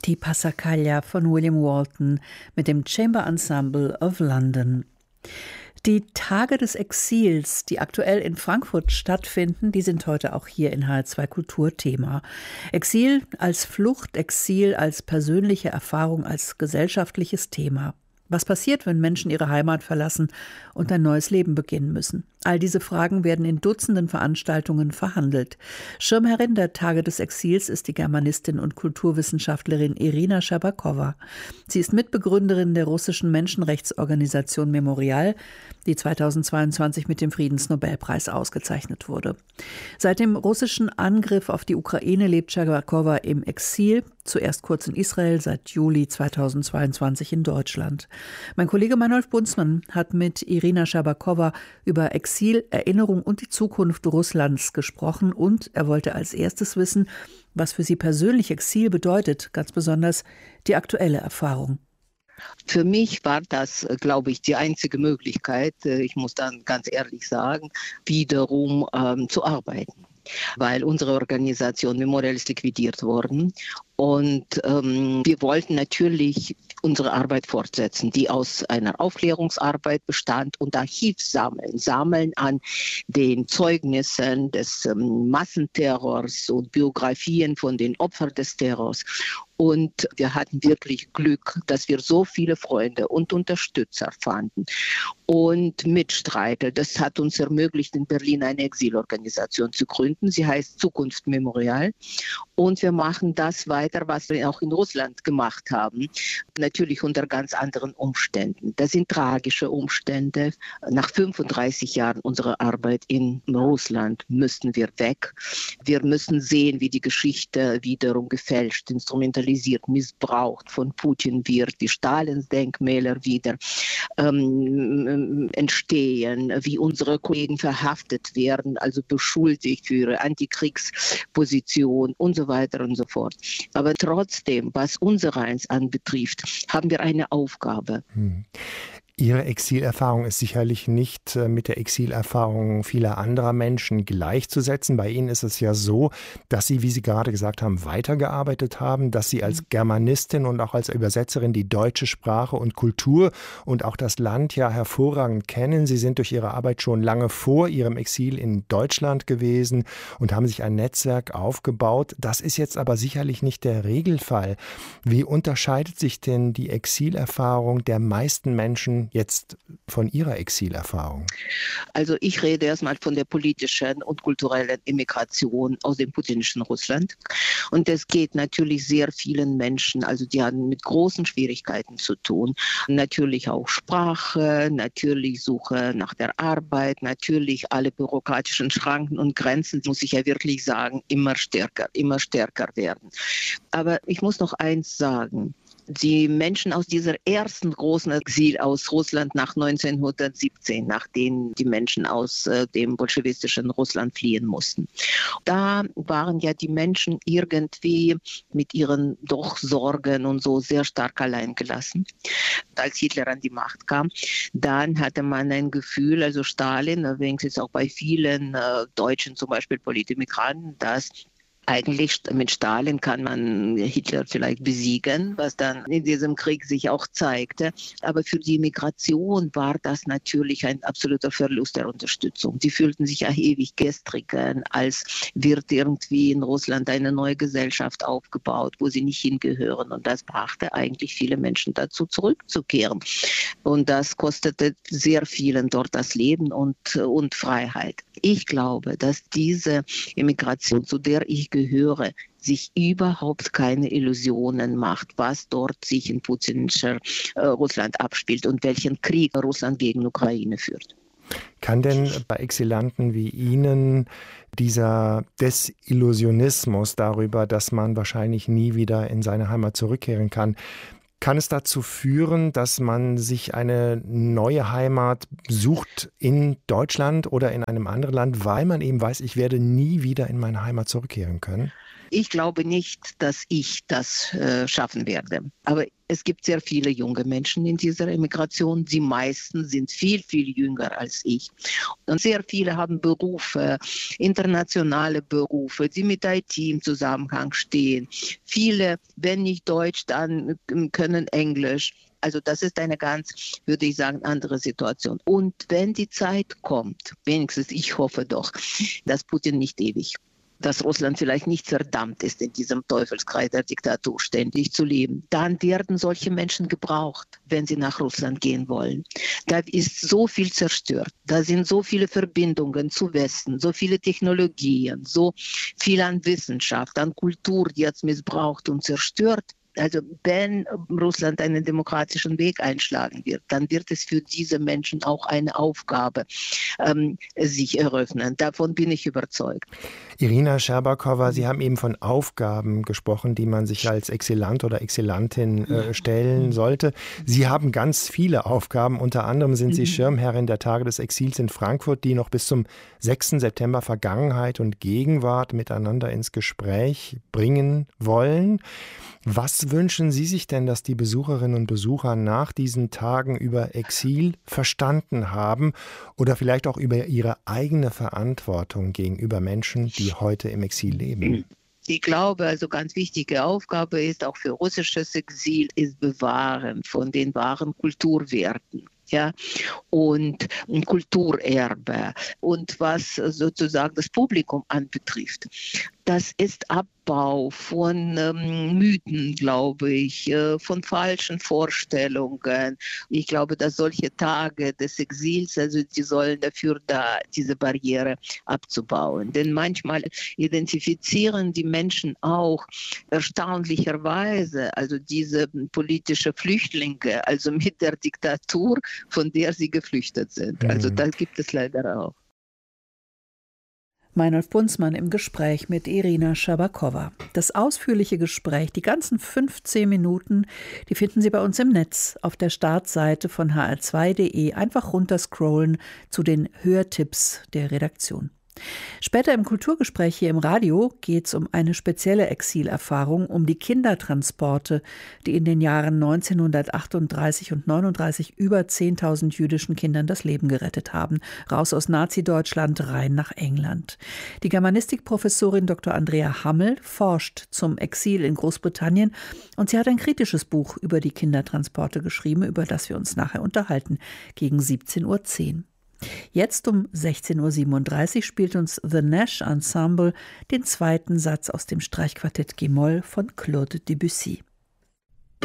Die Passacaglia von William Walton mit dem Chamber Ensemble of London. Die Tage des Exils, die aktuell in Frankfurt stattfinden, die sind heute auch hier in HR2 Kultur Thema. Exil als Flucht, Exil als persönliche Erfahrung, als gesellschaftliches Thema. Was passiert, wenn Menschen ihre Heimat verlassen und ein neues Leben beginnen müssen? All diese Fragen werden in Dutzenden Veranstaltungen verhandelt. Schirmherrin der Tage des Exils ist die Germanistin und Kulturwissenschaftlerin Irina Scherbakowa. Sie ist Mitbegründerin der russischen Menschenrechtsorganisation Memorial, die 2022 mit dem Friedensnobelpreis ausgezeichnet wurde. Seit dem russischen Angriff auf die Ukraine lebt Scherbakowa im Exil, zuerst kurz in Israel, seit Juli 2022 in Deutschland. Mein Kollege Manolf Bunzmann hat mit Irina Scherbakowa über Exil, Erinnerung und die Zukunft Russlands gesprochen und er wollte als erstes wissen, was für sie persönlich Exil bedeutet, ganz besonders die aktuelle Erfahrung. Für mich war das, glaube ich, die einzige Möglichkeit, ich muss dann ganz ehrlich sagen, wiederum zu arbeiten. Weil unsere Organisation Memorial ist liquidiert worden und wir wollten natürlich unsere Arbeit fortsetzen, die aus einer Aufklärungsarbeit bestand und Archiv sammeln an den Zeugnissen des Massenterrors und Biografien von den Opfern des Terrors. Und wir hatten wirklich Glück, dass wir so viele Freunde und Unterstützer fanden und Mitstreiter. Das hat uns ermöglicht, in Berlin eine Exilorganisation zu gründen. Sie heißt Zukunft Memorial. Und wir machen das weiter, was wir auch in Russland gemacht haben. Natürlich unter ganz anderen Umständen. Das sind tragische Umstände. Nach 35 Jahren unserer Arbeit in Russland müssen wir weg. Wir müssen sehen, wie die Geschichte wiederum gefälscht, instrumentalisiert, missbraucht von Putin wird, die Stalins-Denkmäler wieder entstehen, wie unsere Kollegen verhaftet werden, also beschuldigt für ihre Antikriegsposition und so weiter und so fort. Aber trotzdem, was unsereins anbetrifft, haben wir eine Aufgabe. Ihre Exilerfahrung ist sicherlich nicht mit der Exilerfahrung vieler anderer Menschen gleichzusetzen. Bei Ihnen ist es ja so, dass Sie, wie Sie gerade gesagt haben, weitergearbeitet haben, dass Sie als Germanistin und auch als Übersetzerin die deutsche Sprache und Kultur und auch das Land ja hervorragend kennen. Sie sind durch Ihre Arbeit schon lange vor Ihrem Exil in Deutschland gewesen und haben sich ein Netzwerk aufgebaut. Das ist jetzt aber sicherlich nicht der Regelfall. Wie unterscheidet sich denn die Exilerfahrung der meisten Menschen jetzt von Ihrer Exilerfahrung? Also ich rede erstmal von der politischen und kulturellen Immigration aus dem putinischen Russland. Und das geht natürlich sehr vielen Menschen, also die haben mit großen Schwierigkeiten zu tun. Natürlich auch Sprache, natürlich Suche nach der Arbeit, natürlich alle bürokratischen Schranken und Grenzen, muss ich ja wirklich sagen, immer stärker werden. Aber ich muss noch eins sagen. Die Menschen aus dieser ersten großen Exil aus Russland nach 1917, nachdem die Menschen aus dem bolschewistischen Russland fliehen mussten. Da waren ja die Menschen irgendwie mit ihren doch Sorgen und so sehr stark allein gelassen. Als Hitler an die Macht kam, dann hatte man ein Gefühl, also Stalin, wenigstens auch bei vielen Deutschen, zum Beispiel Politimmigranten, dass eigentlich mit Stalin kann man Hitler vielleicht besiegen, was dann in diesem Krieg sich auch zeigte. Aber für die Migration war das natürlich ein absoluter Verlust der Unterstützung. Die fühlten sich ja ewig gestrigen, als wird irgendwie in Russland eine neue Gesellschaft aufgebaut, wo sie nicht hingehören. Und das brachte eigentlich viele Menschen dazu, zurückzukehren. Und das kostete sehr vielen dort das Leben und Freiheit. Ich glaube, dass diese Immigration, zu der ich gehöre, sich überhaupt keine Illusionen macht, was dort sich in putinscher Russland abspielt und welchen Krieg Russland gegen Ukraine führt. Kann denn bei Exilanten wie Ihnen dieser Desillusionismus darüber, dass man wahrscheinlich nie wieder in seine Heimat zurückkehren kann es dazu führen, dass man sich eine neue Heimat sucht in Deutschland oder in einem anderen Land, weil man eben weiß, ich werde nie wieder in meine Heimat zurückkehren können? Ich glaube nicht, dass ich das schaffen werde. Aber es gibt sehr viele junge Menschen in dieser Emigration. Die meisten sind viel, viel jünger als ich. Und sehr viele haben Berufe, internationale Berufe, die mit IT im Zusammenhang stehen. Viele, wenn nicht Deutsch, dann können Englisch. Also das ist eine ganz, würde ich sagen, andere Situation. Und wenn die Zeit kommt, wenigstens ich hoffe doch, dass Putin nicht ewig, dass Russland vielleicht nicht verdammt ist, in diesem Teufelskreis der Diktatur ständig zu leben, dann werden solche Menschen gebraucht, wenn sie nach Russland gehen wollen. Da ist so viel zerstört, da sind so viele Verbindungen zu Westen, so viele Technologien, so viel an Wissenschaft, an Kultur, die jetzt missbraucht und zerstört. Also wenn Russland einen demokratischen Weg einschlagen wird, dann wird es für diese Menschen auch eine Aufgabe sich eröffnen. Davon bin ich überzeugt. Irina Scherbakowa, Sie haben eben von Aufgaben gesprochen, die man sich als Exilant oder Exilantin stellen sollte. Sie haben ganz viele Aufgaben. Unter anderem sind Sie Schirmherrin der Tage des Exils in Frankfurt, die noch bis zum 6. September Vergangenheit und Gegenwart miteinander ins Gespräch bringen wollen. Was wünschen Sie sich denn, dass die Besucherinnen und Besucher nach diesen Tagen über Exil verstanden haben oder vielleicht auch über ihre eigene Verantwortung gegenüber Menschen, die heute im Exil leben? Ich glaube, also ganz wichtige Aufgabe ist auch für russisches Exil, ist Bewahren von den wahren Kulturwerten. Ja, und Kulturerbe und was sozusagen das Publikum anbetrifft. Das ist Abbau von Mythen, glaube ich, von falschen Vorstellungen. Ich glaube, dass solche Tage des Exils, also die sollen dafür da, diese Barriere abzubauen. Denn manchmal identifizieren die Menschen auch erstaunlicherweise, also diese politische Flüchtlinge, also mit der Diktatur, von der sie geflüchtet sind. Also das gibt es leider auch. Meinolf Bunzmann im Gespräch mit Irina Scherbakowa. Das ausführliche Gespräch, die ganzen 15 Minuten, die finden Sie bei uns im Netz auf der Startseite von hr2.de. Einfach runterscrollen zu den Hörtipps der Redaktion. Später im Kulturgespräch hier im Radio geht es um eine spezielle Exilerfahrung, um die Kindertransporte, die in den Jahren 1938 und 39 über 10.000 jüdischen Kindern das Leben gerettet haben, raus aus Nazi-Deutschland rein nach England. Die Germanistikprofessorin Dr. Andrea Hammel forscht zum Exil in Großbritannien und sie hat ein kritisches Buch über die Kindertransporte geschrieben, über das wir uns nachher unterhalten, gegen 17:10 Uhr. Jetzt um 16:37 Uhr spielt uns The Nash Ensemble den zweiten Satz aus dem Streichquartett G-Moll von Claude Debussy.